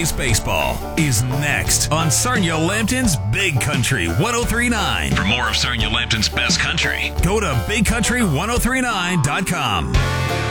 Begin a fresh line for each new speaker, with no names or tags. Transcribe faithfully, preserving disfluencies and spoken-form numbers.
Jays Baseball is next on Sarnia Lambton's Big Country one oh three point nine. For more of Sarnia Lambton's best country, go to big country ten thirty-nine dot com.